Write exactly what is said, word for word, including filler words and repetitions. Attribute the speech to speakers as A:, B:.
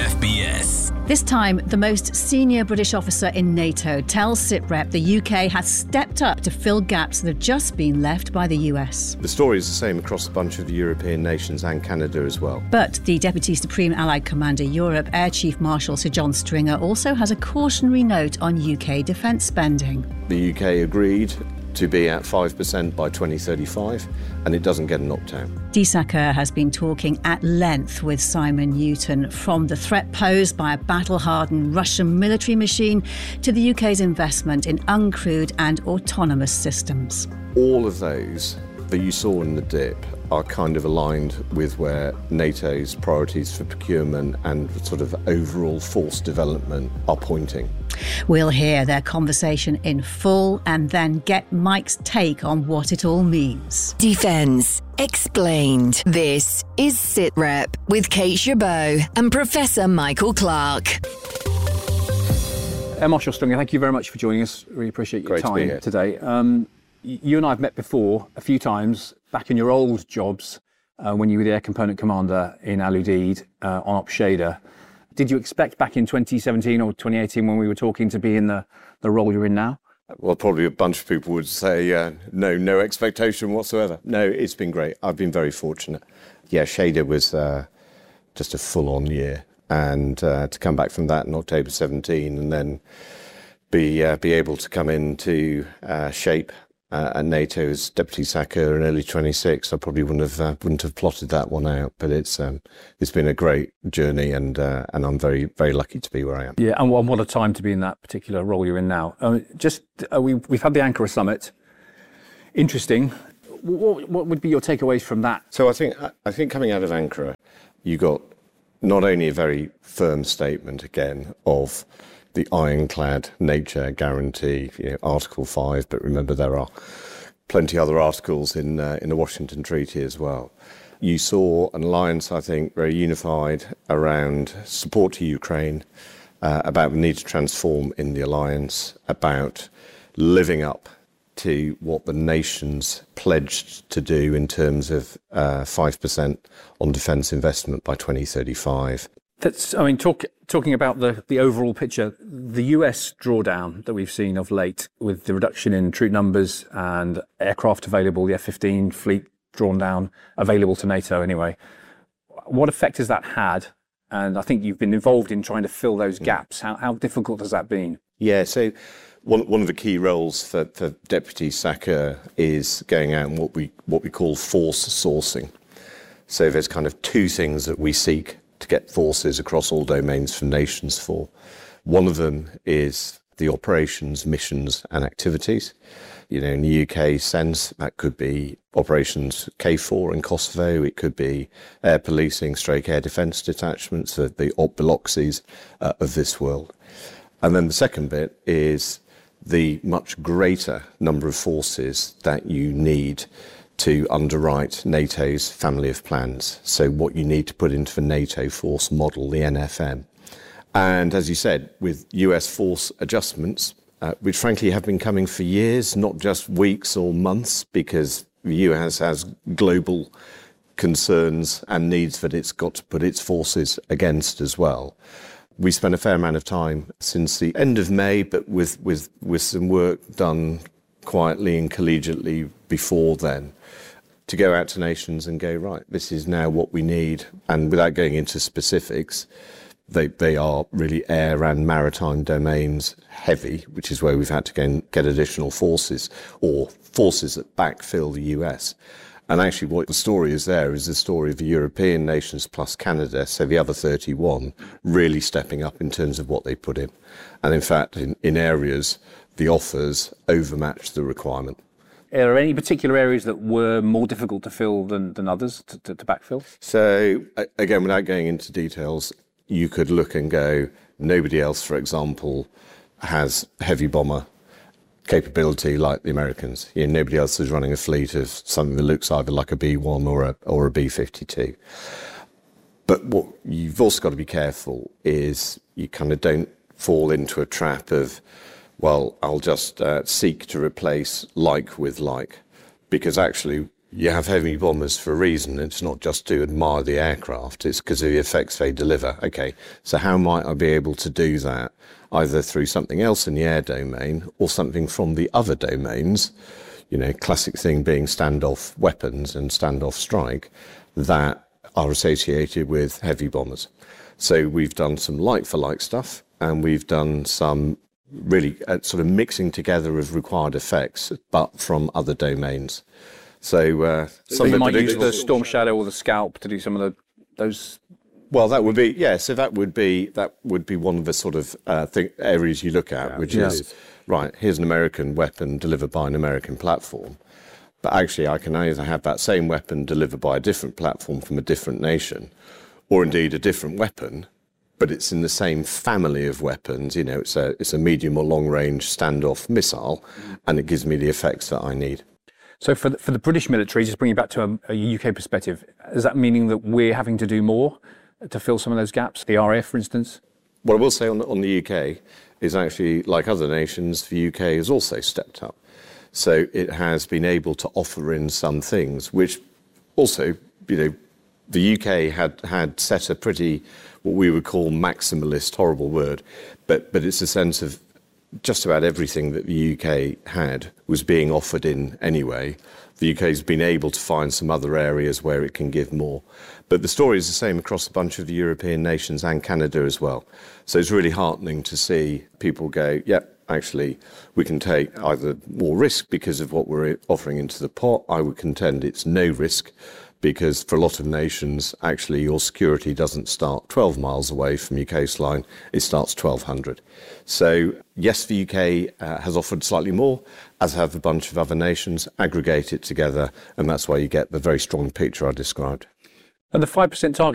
A: F B S.
B: This time, the most senior British officer in NATO tells SITREP the U K has stepped up to fill gaps that have just been left by the U S.
C: The story is the same across a bunch of the European nations and Canada as well.
B: But the Deputy Supreme Allied Commander Europe, Air Chief Marshal Sir John Stringer, also has a cautionary note on U K defence spending.
C: The U K agreed to be at five percent by twenty thirty-five, and it doesn't get knocked out.
B: Dsaker has been talking at length with Simon Newton, from the threat posed by a battle-hardened Russian military machine to the U K's investment in uncrewed and autonomous systems.
C: All of those that you saw in the dip are kind of aligned with where NATO's priorities for procurement and sort of overall force development are pointing.
B: We'll hear their conversation in full and then get Mike's take on what it all means.
D: Defence Explained. This is SITREP with Kate Chabot and Professor Michael Clark.
E: Air Marshal Stringer, thank you very much for joining us. Really appreciate your
C: Great
E: time
C: to be here.
E: today. Um, you and I have met before a few times back in your old jobs uh, when you were the Air Component Commander in Al Udeid uh, on Op Shader. Did you expect back in twenty seventeen or twenty eighteen when we were talking to be in the, the role you're in now?
C: Well, probably a bunch of people would say uh, no, no expectation whatsoever. No, it's been great. I've been very fortunate. Yeah, Shader was uh, just a full-on year. And uh, to come back from that in October seventeen and then be uh, be able to come into uh, shape uh, at NATO as Deputy S A C in early twenty-six, I probably wouldn't have uh, wouldn't have plotted that one out. But it's um, it's been a great journey, and uh, and I'm very very lucky to be where I am.
E: Yeah, and what, what a time to be in that particular role you're in now. Uh, just uh, we we've had the Ankara summit. Interesting. What, what would be your takeaways from that?
C: So I think I think coming out of Ankara, you got not only a very firm statement again of the ironclad nature guarantee, you know, Article five, but remember there are plenty other articles in uh, in the Washington Treaty as well. You saw an alliance, I think, very unified around support to Ukraine, uh, about the need to transform in the alliance, about living up to what the nations pledged to do in terms of uh, five percent on defence investment by twenty thirty-five.
E: That's, I mean, talk, talking about the, the overall picture, the U S drawdown that we've seen of late with the reduction in troop numbers and aircraft available, the F fifteen fleet drawn down, available to NATO anyway. What effect has that had? And I think you've been involved in trying to fill those gaps. How, how difficult has that been?
C: Yeah, so one one of the key roles for, for Deputy S A C is going out and what we what we call force sourcing. So there's kind of two things that we seek to get forces across all domains from nations for. One of them is the operations, missions and activities. You know, in the U K sense, that could be operations K four in Kosovo, it could be air policing, stroke air defence detachments, the, the op biloxes uh, of this world. And then the second bit is the much greater number of forces that you need to underwrite NATO's family of plans. So what you need to put into the NATO force model, the N F M. And as you said, with U S force adjustments, uh, which frankly have been coming for years, not just weeks or months, because the U S has global concerns and needs that it's got to put its forces against as well. We spent a fair amount of time since the end of May, but with, with, with some work done quietly and collegiately before then, to go out to nations and go, right, this is now what we need. And without going into specifics, they, they are really air and maritime domains heavy, which is where we've had to go and get additional forces or forces that backfill the U S. And actually what the story is there is the story of the European nations plus Canada, so the other thirty-one, really stepping up in terms of what they put in. And in fact, in, in areas, the offers overmatch the requirement.
E: Are there any particular areas that were more difficult to fill than, than others to, to, to backfill?
C: So, again, without going into details, you could look and go, nobody else, for example, has heavy bomber capability like the Americans. You know, nobody else is running a fleet of something that looks either like a B one or a, or a B fifty-two. But what you've also got to be careful is you kind of don't fall into a trap of, well, I'll just uh, seek to replace like with like, because actually You have heavy bombers for a reason. It's not just to admire the aircraft, it's because of the effects they deliver. Okay, so how might I be able to do that? Either through something else in the air domain or something from the other domains, you know, classic thing being standoff weapons and standoff strike, that are associated with heavy bombers. So we've done some like-for-like stuff, and we've done some really uh, sort of mixing together of required effects, but from other domains. So, uh,
E: so you might use the Storm Shadow or the Scalp to do some of the those.
C: Well, that would be yeah. So that would be that would be one of the sort of uh, th- areas you look at, yeah, which yeah. is right. Here's an American weapon delivered by an American platform, but actually, I can either have that same weapon delivered by a different platform from a different nation, or indeed a different weapon, but it's in the same family of weapons. You know, it's a it's a medium or long range standoff missile, and it gives me the effects that I need.
E: So for the, for the British military, just bringing it back to a, a U K perspective, is that meaning that we're having to do more to fill some of those gaps? The R A F, for instance?
C: What I will say on the, on the U K is actually, like other nations, the U K has also stepped up. So it has been able to offer in some things, which also, you know, the U K had, had set a pretty, what we would call maximalist, horrible word, but, but it's a sense of just about everything that the U K had was being offered in anyway. The U K has been able to find some other areas where it can give more. But the story is the same across a bunch of the European nations and Canada as well. So it's really heartening to see people go, yep, actually, we can take either more risk because of what we're offering into the pot. I would contend it's no risk, because for a lot of nations, actually, your security doesn't start twelve miles away from your coastline, it starts twelve hundred. So, yes, the U K uh, has offered slightly more, as have a bunch of other nations. Aggregate it together, and that's why you get the very strong picture I described.
E: And the five percent target